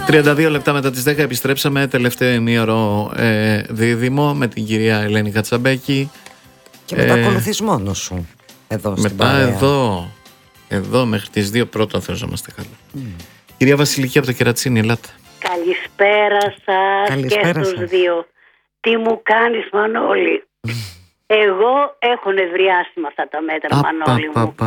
32 λεπτά μετά τις 10 επιστρέψαμε. Τελευταίο ημίωρο δίδυμο με την κυρία Ελένη Κατσαμπέκη. Και μετά ακολουθείς μόνος σου εδώ στην παρέα. Μετά εδώ μέχρι τις 2 πρώτα θέλω να είμαστε καλά. Κυρία Βασιλική από το Κερατσίνι, ελάτε. Καλησπέρα σας και στους δύο. Τι μου κάνεις, Μανώλη? Εγώ έχω νευριάσει με αυτά τα μέτρα, Μανώλη μου.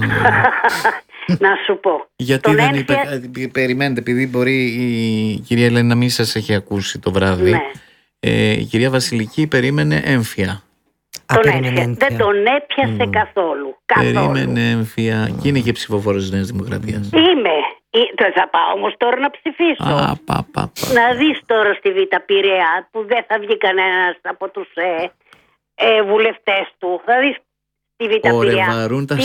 Να σου πω. Γιατί δεν είπε, περιμένετε, επειδή μπορεί η κυρία Ελένη να μην σας έχει ακούσει το βράδυ. Ναι. Η κυρία Βασιλική περίμενε έμφυα. Δεν τον έπιασε καθόλου. Περίμενε έμφυα. Και είναι και ψηφοφόρος της Νέας Δημοκρατίας. Είμαι. Θα πάω όμως τώρα να ψηφίσω. Να δεις τώρα στη Β' Πειραιά που δεν θα βγει κανένας από τους βουλευτές του. Θα δεις στη Β' Πειραιά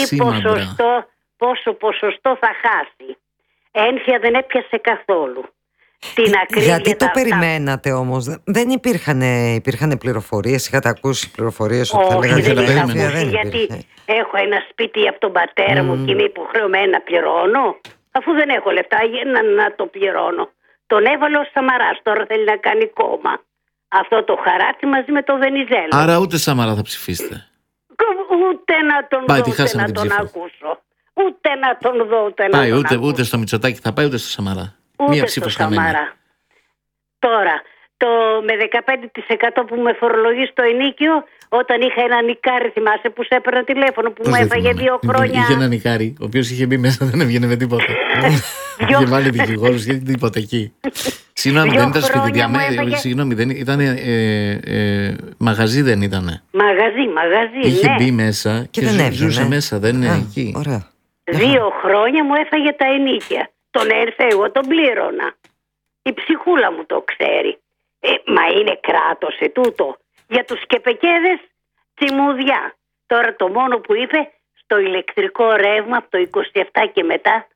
πόσο ποσοστό θα χάσει. Έμφυα δεν έπιασε καθόλου. Γιατί το περιμένατε όμως? Δεν υπήρχαν πληροφορίες? Είχατε ακούσει πληροφορίες ότι θα λέγατε? Γιατί έχω ένα σπίτι από τον πατέρα μου και είμαι υποχρεωμένη να πληρώνω, αφού δεν έχω λεφτά να το πληρώνω. Τον έβαλε ο Σαμαράς, τώρα θέλει να κάνει κόμμα. Αυτό το χαράτσι μαζί με το Βενιζέλο. Άρα ούτε Σαμαρά θα ψηφίσετε? Ούτε να τον δω, ούτε να τον ακούσω. Ούτε να τον δω, ούτε να τον ακούσω. Ούτε στο Μητσοτάκη θα πάει, ούτε στο Σαμαρά. Μία ψήφος χαμένη. Τώρα, με 15% που με φορολογεί στο ενίκιο, όταν είχα ένα νικάρι, θυμάσαι, που σε έπαιρνα τηλέφωνο, που μου έφαγε 2 χρόνια. Είχε ένα νικάρι, ο οποίος είχε μπει μέσα, δεν έβγαινε με τίποτα. Είχε βάλει δικηγόρους, είχε τίποτα εκεί. Συγγνώμη, δεν ήταν σπίτι. Συγγνώμη, δεν ήταν. Μαγαζί δεν ήτανε. Μαγαζί. Είχε μπει μέσα και ζούσε μέσα, δεν είναι εκεί. 2 χρόνια μου έφαγε τα ενίκια. Τον έρθε, εγώ τον πλήρωνα. Η ψυχούλα μου το ξέρει. Μα είναι κράτος τούτο. Για τους κεπεκέδες τσιμουδιά. Τώρα το μόνο που είπε, στο ηλεκτρικό ρεύμα από το 27 και μετά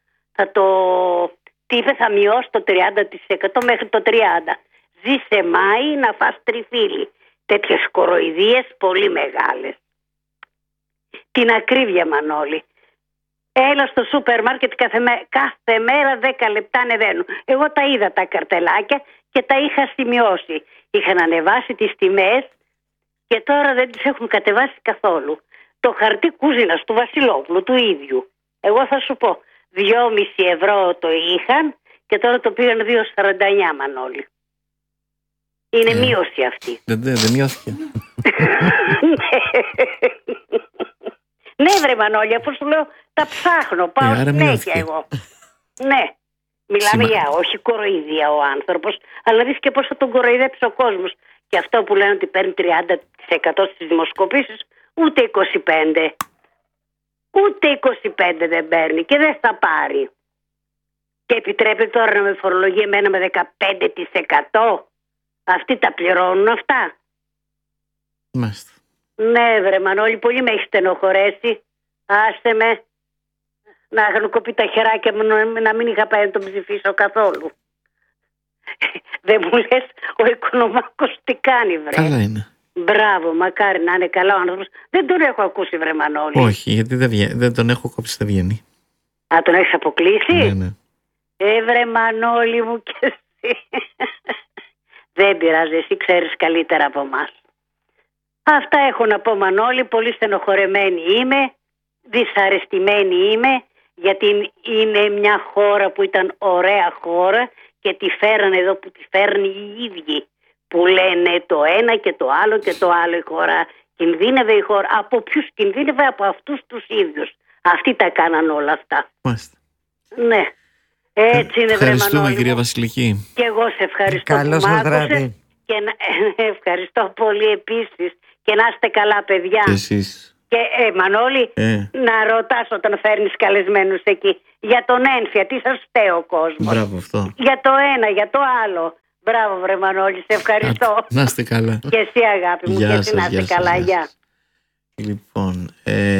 θα μειώσει το 30% μέχρι το 30%. Ζήσε Μάη να φας τριφύλι. Τέτοιες κοροϊδίες πολύ μεγάλες. Την ακρίβεια, Μανώλη. Έλα στο σούπερ μάρκετ κάθε μέρα 10 λεπτά ανεβαίνουν. Εγώ τα είδα τα καρτελάκια και τα είχα σημειώσει. Είχαν ανεβάσει τις τιμές και τώρα δεν τις έχουν κατεβάσει καθόλου. Το χαρτί κούζινας του Βασιλόπουλου του ίδιου, εγώ θα σου πω, 2,5 ευρώ το είχαν και τώρα το πήγαν 2,49, Μανώλη. Είναι μείωση αυτή. Δεν μειώθηκε. Ναι βρε Μανώλη, αφού σου λέω τα ψάχνω, πάω συνέχεια εγώ. Ναι, μιλάμε για όχι κοροϊδία ο άνθρωπος, αλλά δεις και πώς θα τον κοροϊδέψει ο κόσμος. Και αυτό που λένε ότι παίρνει 30% στις δημοσκοπήσεις, ούτε 25%. Ούτε 25% δεν παίρνει και δεν θα πάρει. Και επιτρέπει τώρα να με φορολογεί εμένα με 15%. Αυτοί τα πληρώνουν αυτά. Μάλιστα. Ναι βρε Μανώλη, πολύ με έχει στενοχωρέσει. Άσε με να έχουν κοπεί τα χεράκια μου, να μην είχα πάει να τον ψηφίσω καθόλου. Δεν μου λες ο Οικονομάκος τι κάνει βρε? Καλά είναι. Μπράβο, μακάρι να είναι καλά ο άνθρωπος. Δεν τον έχω ακούσει βρε Μανώλη. Όχι, γιατί δεν τον έχω κόψει, δεν βγαίνει. Α, τον έχεις αποκλείσει? Ναι. Βρε Μανώλη μου και εσύ. Δεν πειράζει, εσύ ξέρεις καλύτερα από εμάς. Αυτά έχω να πω Μανώλη, πολύ στενοχωρεμένη είμαι, δυσαρεστημένη είμαι, γιατί είναι μια χώρα που ήταν ωραία χώρα και τη φέρανε εδώ που τη φέρνει οι ίδιοι, που λένε το ένα και το άλλο και το άλλο η χώρα. Κινδύνευε η χώρα. Από ποιους κινδύνευε? Από αυτούς τους ίδιους. Αυτοί τα κάναν όλα αυτά. Μάλιστα. Ναι. Έτσι είναι. Ευχαριστούμε κυρία Βασιλική. Και εγώ σε ευχαριστώ. Καλώς που μας βράδυ. Και ευχαριστώ πολύ επίσης. Και να είστε καλά παιδιά. Και εσείς. Και Μανώλη, να ρωτάς όταν φέρνεις καλεσμένους εκεί για τον έμφυα, τι σας φταίει ο κόσμος? Μπράβο αυτό. Για το ένα, για το άλλο. Μπράβο βρε Μανώλη, σε ευχαριστώ. Να είστε καλά. Και εσύ αγάπη μου, και εσύ να είστε καλά. Γεια. Λοιπόν,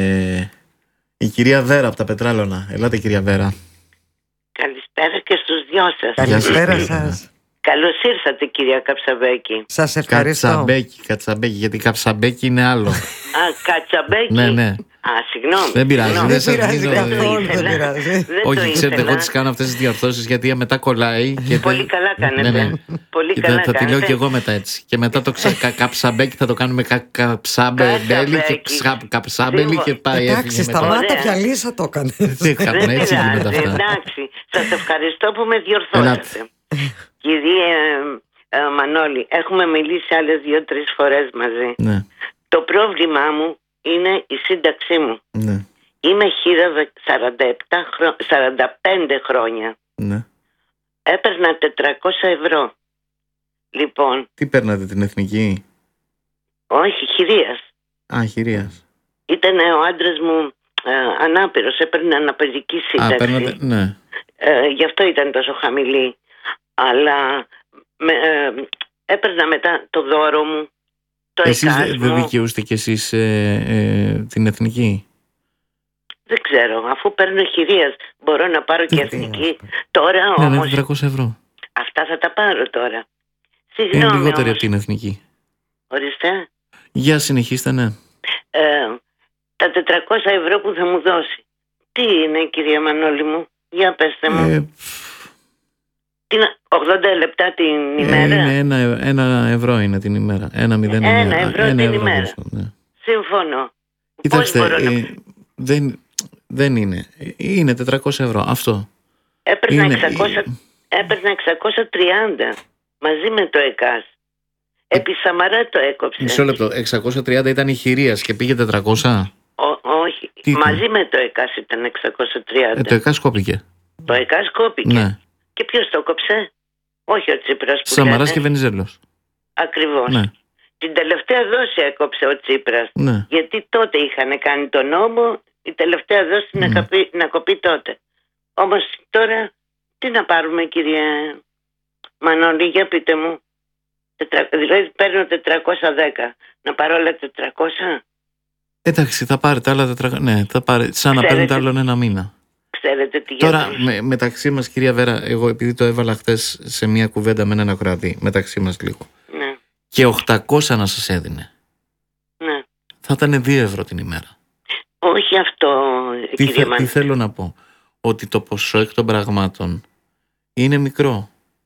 η κυρία Βέρα από τα Πετράλωνα. Ελάτε κυρία Βέρα. Καλησπέρα και στους δυο σας. Καλησπέρα σας. Καλώς ήρθατε κυρία Καψαμπέκη. Σας ευχαριστώ. Κατσαμπέκη, γιατί Καψαμπέκη είναι άλλο. Α, Κατσαμπέκη. Ναι. Συγγνώμη. Δεν πειράζει. Δεν πειράζει καθόλου. Όχι, ξέρετε, εγώ τις κάνω αυτές τις διορθώσεις γιατί μετά κολλάει. Πολύ καλά κάνετε. Ναι. Πολύ Και καλά θα τη λέω κάνετε. κι εγώ μετά έτσι. Και μετά το καψαμπέκι θα το κάνουμε καψάμπελι και καψάμπελι και πάει. Εντάξει, σταμάτα πια, Λίσα το έκανε. Δεν κάνουμε, έτσι γίνονται αυτά. Εντάξει, σας ευχαριστώ που με διορθώσατε. Κυρία Μανώλη, έχουμε μιλήσει άλλες 2-3 φορές μαζί. Ναι. Το πρόβλημά μου είναι η σύνταξή μου. Ναι. Είμαι χείρα 45 χρόνια. Ναι. Έπαιρνα 400 ευρώ. Λοιπόν, Τι παίρνατε, την εθνική? όχι, χειρίας. Χειρίας. Ήταν ο άντρας μου ανάπηρος, έπαιρνε αναπηρική σύνταξη. Παίρνατε, ναι. Γι' αυτό ήταν τόσο χαμηλή. Αλλά έπαιρνα μετά το δώρο μου, το Εσείς εκάς δεν μου. δικαιούστε κι εσείς την εθνική? Δεν ξέρω, αφού παίρνω χειρίας μπορώ να πάρω και εθνική. Τώρα Ναι, όμως 400 ευρώ. αυτά θα τα πάρω τώρα. Είναι Συγγνώμη λιγότερη όμως. από την εθνική. Ορίστε. Για συνεχίστε, ναι. Τα 400 ευρώ που θα μου δώσει, τι είναι, κυρία Μανώλη μου? Για πέστε μου. Τι είναι, 80 λεπτά την ημέρα? Είναι 1 ευρώ είναι την ημέρα. 1 ευρώ την ημέρα. δώσω, ναι. Συμφωνώ. Κοιτάξτε, Πώς μπορώ δεν είναι. Είναι 400 ευρώ. Αυτό. Έπαιρνα είναι- 630 μαζί με το ΕΚΑΣ. Επί Σαμαρά το έκοψε. Μισό λεπτό. 630 ήταν η χειρίας και πήγε 400. Όχι. Τι ήταν? Μαζί με το ΕΚΑΣ ήταν 630. Το ΕΚΑΣ κόπηκε. Το ΕΚΑΣ κόπηκε. Ναι. Και ποιος το κόψε? Όχι ο Τσίπρας που Σαμαράς λένε. και Βενιζέλος. Ακριβώς. Ναι. Την τελευταία δόση έκοψε ο Τσίπρας. Ναι. Γιατί τότε είχαν κάνει τον νόμο η τελευταία δόση να κοπεί τότε. Όμως τώρα τι να πάρουμε, κύριε Μανώλη, για πείτε μου. Δηλαδή παίρνω 410. Να πάρω όλα 400. Εντάξει, θα πάρετε άλλα 400. Ναι, θα πάρετε. Σαν να Ξέρετε- παίρνετε άλλον ένα μήνα. Ξέρετε τι Τώρα, γίνεται. μεταξύ μας, κυρία Βέρα, εγώ επειδή το έβαλα χθες σε μια κουβέντα με έναν ακροατή, μεταξύ μας λίγο, Ναι, και 800 να σας έδινε, ναι. θα ήταν 2 ευρώ την ημέρα. Όχι αυτό, κύριε Τι Μανώλη. θέλω να πω? Ότι το ποσό εκ των πραγμάτων είναι μικρό.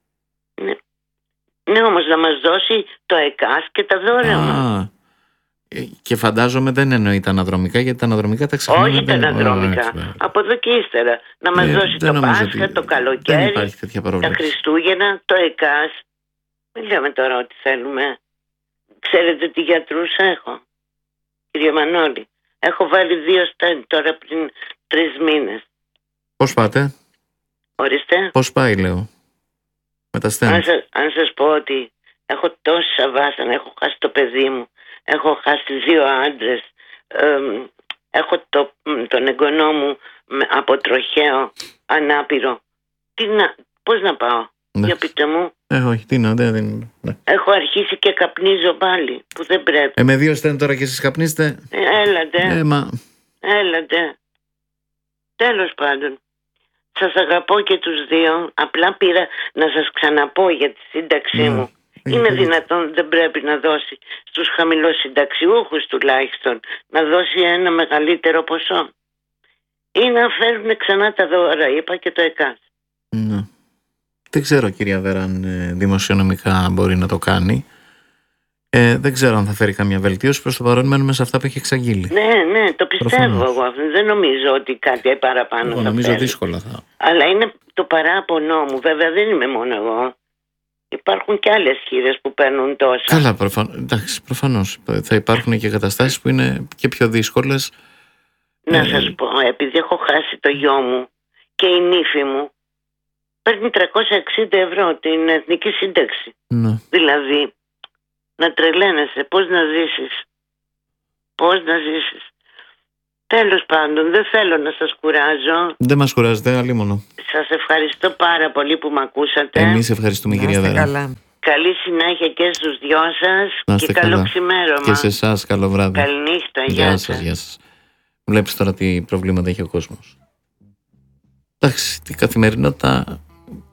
Ναι, όμως να μας δώσει το ΕΚΑΣ και τα δώρα μας. Και φαντάζομαι δεν εννοεί τα αναδρομικά, γιατί τα αναδρομικά τα ξεχνάμε. Όχι τα αναδρομικά. Από εδώ και ύστερα. Να μας δώσει δεν το νομίζω Πάσχα, ότι- το Δεν καλοκαίρι, υπάρχει τέτοια τα πρόβλημα. Χριστούγεννα, το ΕΚΑΣ. Μην λέμε τώρα ότι θέλουμε. Ξέρετε τι γιατρούς έχω, κύριε Μανώλη? Έχω βάλει 2 στέντ τώρα πριν 3 μήνες. Πώς πάτε? Ορίστε. Πώς πάει, λέω, με τα στέντ? Αν σας πω ότι έχω τόσα βάσανα, έχω χάσει το παιδί μου, έχω χάσει 2 άντρες, έχω τον εγγονό μου από τροχαίο, ανάπηρο. Πώς να πάω? Ναι. Για πείτε μου. Όχι, τι είναι, δεν. Ναι. Έχω αρχίσει και καπνίζω πάλι, που δεν πρέπει. Με 2 στέντ τώρα και εσείς καπνίστε. Έλατε. Έλατε. Τέλος πάντων. Σας αγαπώ και τους δύο. Απλά πήρα να σας ξαναπώ για τη σύνταξή Ναι. μου. Είναι δυνατόν, δεν πρέπει να δώσει στους χαμηλοσυνταξιούχους τουλάχιστον, να δώσει ένα μεγαλύτερο ποσό? Ή να φέρουν ξανά τα δώρα, είπα, και το ΕΚΑΣ. Ναι. Δεν ξέρω, κυρία Βέρα, αν δημοσιονομικά μπορεί να το κάνει. Δεν ξέρω αν θα φέρει καμία βελτίωση. Προς το παρόν μένουμε σε αυτά που έχει εξαγγείλει. Ναι, το πιστεύω. Προφανώς. Εγώ. Δεν νομίζω ότι κάτι παραπάνω Εγώ θα νομίζω φέρει. δύσκολα θα. Αλλά είναι το παράπονό μου. Βέβαια δεν είμαι μόνο εγώ. Υπάρχουν και άλλες χείρες που παίρνουν τόσα. Καλά, προφανώς. Θα υπάρχουν και καταστάσεις που είναι και πιο δύσκολες. Να σας πω, επειδή έχω χάσει το γιο μου και η νύφη μου παίρνει 360 ευρώ την εθνική σύνταξη. Ναι. Δηλαδή, να τρελαίνεσαι, πώς να ζήσεις. Πώς να ζήσεις. Τέλος πάντων, δεν θέλω να σας κουράζω. Δεν μας κουράζετε, αλίμονο. Σας ευχαριστώ πάρα πολύ που με ακούσατε. Εμείς ευχαριστούμε, κυρία Βέρα. Καλά. Καλή συνέχεια και στους δυο σας Να και είστε καλό καλά. ξημέρωμα. Και σε εσάς, καλό βράδυ. Καληνύχτα, Γεια σας, γεια σας. Βλέπεις τώρα τι προβλήματα έχει ο κόσμος. Εντάξει, η καθημερινότητα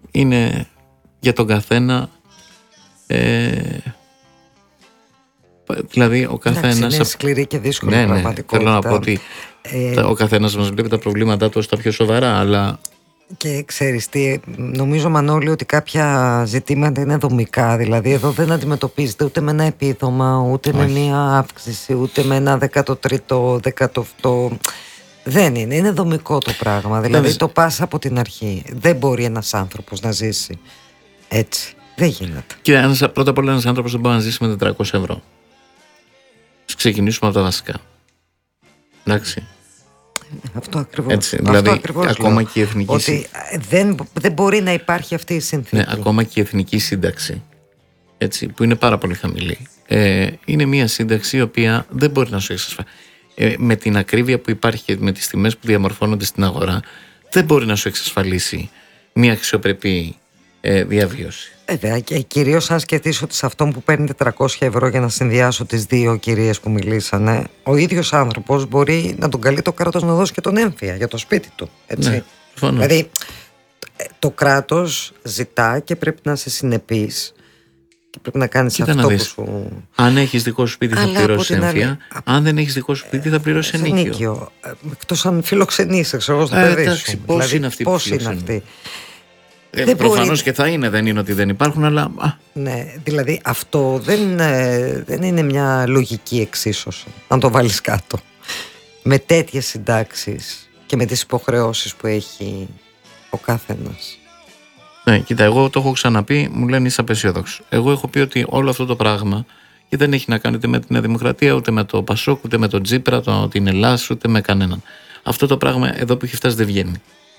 είναι για τον καθένα Δηλαδή ο καθένας. Είναι σκληρή και δύσκολη πραγματικότητα. Θέλω να πω ότι ο καθένας μας βλέπει τα προβλήματά του στα πιο σοβαρά, αλλά. Και ξέρεις τι, νομίζω, Μανώλη, ότι κάποια ζητήματα είναι δομικά. Δηλαδή εδώ δεν αντιμετωπίζεται ούτε με ένα επίδομα, ούτε με μια αύξηση, ούτε με ένα 13ο, 18ο. Δεν είναι δομικό το πράγμα. Δηλαδή το πας από την αρχή. Δεν μπορεί ένας άνθρωπος να ζήσει έτσι. Δεν γίνεται. Και πρώτα απ' όλα ένας άνθρωπος δεν μπορεί να ζήσει με 400 ευρώ. Ας ξεκινήσουμε από τα βασικά. Εντάξει. Αυτό ακριβώς. Έτσι, δηλαδή, ακόμα και η εθνική ότι δεν μπορεί να υπάρχει αυτή η συνθήκη. Ναι, ακόμα και η εθνική σύνταξη, έτσι, που είναι πάρα πολύ χαμηλή, είναι μια σύνταξη η οποία δεν μπορεί να σου εξασφαλίσει. Με την ακρίβεια που υπάρχει και με τις τιμές που διαμορφώνονται στην αγορά, δεν μπορεί να σου εξασφαλίσει μια αξιοπρεπή διαβίωση. Βέβαια, και κυρίως αν σκεφτείς ότι σε αυτόν που παίρνει 400 ευρώ, για να συνδυάσω τις δύο κυρίες που μιλήσανε, ο ίδιος άνθρωπος μπορεί να τον καλεί το κράτος να δώσει και τον έμφυα για το σπίτι του. Έτσι. Ναι, δηλαδή το κράτος ζητά και πρέπει να είσαι συνεπής και πρέπει να κάνεις αυτό που σου. Αν έχεις δικό σου σπίτι θα πληρώσεις έμφυα. Αν δεν έχεις δικό σου σπίτι θα πληρώσεις ενοίκιο. Εκτός αν φιλοξενείς, ξέρω, στο παιδί σου. Πώς είναι αυτή που φιλοξενεί. Προφανώς και θα είναι, δεν είναι ότι δεν υπάρχουν, αλλά. Ναι, δηλαδή αυτό δεν είναι μια λογική εξίσωση, αν το βάλεις κάτω. Με τέτοιες συντάξεις και με τις υποχρεώσεις που έχει ο καθένας. Ναι, κοίτα, εγώ το έχω ξαναπεί, μου λένε είσαι απεσιόδοξος. Εγώ έχω πει ότι όλο αυτό το πράγμα και δεν έχει να κάνει ούτε με την Νέα Δημοκρατία, ούτε με το Πασόκ, ούτε με τον Τζίπρα, την Ελλάδα, ούτε με κανέναν. Αυτό το πράγμα εδώ που έχει φτάσει δεν βγαίνει.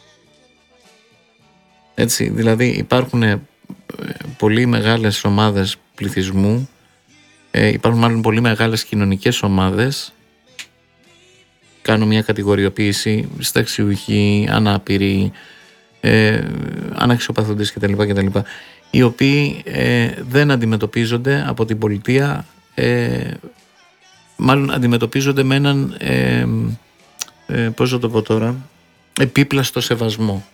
Έτσι, δηλαδή υπάρχουν πολύ μεγάλες ομάδες πληθυσμού, υπάρχουν μάλλον πολύ μεγάλες κοινωνικές ομάδες. Κάνω μια κατηγοριοποίηση, συνταξιούχοι, ανάπηροι, αναξιοπαθούντες κτλ. Οι οποίοι δεν αντιμετωπίζονται από την πολιτεία, μάλλον αντιμετωπίζονται με έναν, πώς θα το πω τώρα, επίπλαστο σεβασμό.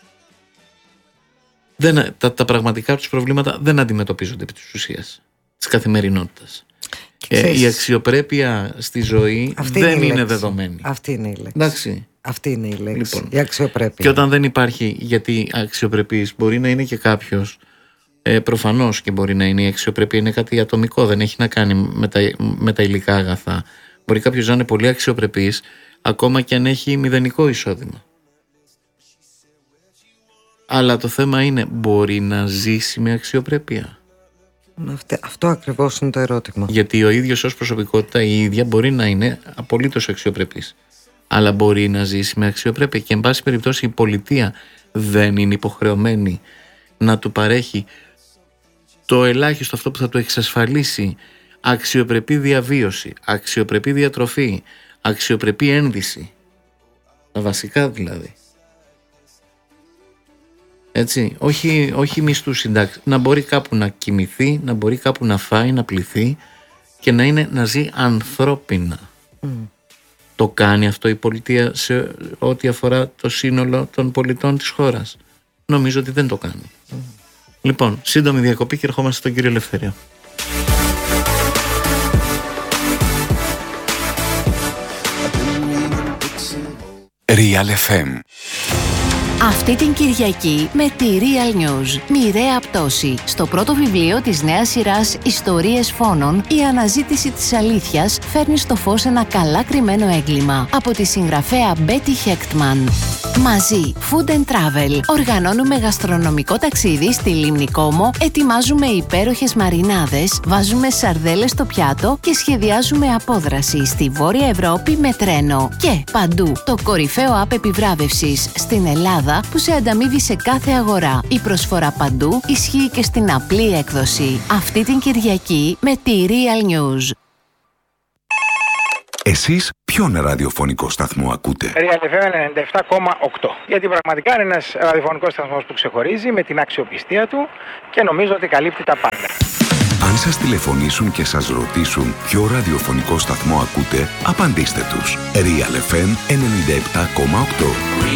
Τα πραγματικά τους προβλήματα δεν αντιμετωπίζονται επί της ουσίας της καθημερινότητας. Η αξιοπρέπεια στη ζωή δεν είναι δεδομένη. Αυτή είναι η λέξη. Εντάξει. Αυτή είναι η λέξη. Λοιπόν, η αξιοπρέπεια. Και όταν δεν υπάρχει, γιατί αξιοπρεπής μπορεί να είναι και κάποιος, προφανώς και μπορεί να είναι, η αξιοπρέπεια είναι κάτι ατομικό, δεν έχει να κάνει με τα υλικά αγαθά. Μπορεί κάποιος να είναι πολύ αξιοπρεπής ακόμα και αν έχει μηδενικό εισόδημα. Αλλά το θέμα είναι, μπορεί να ζήσει με αξιοπρέπεια? Αυτό ακριβώς είναι το ερώτημα. Γιατί ο ίδιος ως προσωπικότητα, η ίδια μπορεί να είναι απολύτως αξιοπρεπής, αλλά μπορεί να ζήσει με αξιοπρέπεια. Και εν πάση περιπτώσει η πολιτεία δεν είναι υποχρεωμένη να του παρέχει το ελάχιστο, αυτό που θα του εξασφαλίσει αξιοπρεπή διαβίωση, αξιοπρεπή διατροφή, αξιοπρεπή ένδυση. Τα βασικά δηλαδή. Έτσι, όχι μισθού συντάξει. Να μπορεί κάπου να κοιμηθεί, να μπορεί κάπου να φάει, να πληθεί και να ζει ανθρώπινα. Το κάνει αυτό η πολιτεία σε ό,τι αφορά το σύνολο των πολιτών της χώρας? Νομίζω ότι δεν το κάνει. Λοιπόν, σύντομη διακοπή και ερχόμαστε στον κύριο Ελευθερία. Real FM. Αυτή την Κυριακή με τη Real News. Μοιραία πτώση. Στο πρώτο βιβλίο της νέας σειράς Ιστορίες Φόνων, η αναζήτηση της αλήθειας φέρνει στο φως ένα καλά κρυμμένο έγκλημα. Από τη συγγραφέα Μπέτι Χέκτμαν. Μαζί, Food and Travel. Οργανώνουμε γαστρονομικό ταξίδι στη Λίμνη Κόμο, ετοιμάζουμε υπέροχες μαρινάδες, βάζουμε σαρδέλες στο πιάτο και σχεδιάζουμε απόδραση στη Βόρεια Ευρώπη με τρένο. Και παντού, το κορυφαίο app επιβράβευσης στην Ελλάδα που σε ανταμείβει σε κάθε αγορά. Η προσφορά παντού ισχύει και στην απλή έκδοση. Αυτή την Κυριακή με τη Real News. Εσείς ποιον ραδιοφωνικό σταθμό ακούτε? Real FM 97,8. Γιατί πραγματικά είναι ένας ραδιοφωνικός σταθμός που ξεχωρίζει με την αξιοπιστία του και νομίζω ότι καλύπτει τα πάντα. Αν σας τηλεφωνήσουν και σας ρωτήσουν ποιο ραδιοφωνικό σταθμό ακούτε, απαντήστε τους. Real FM 97,8.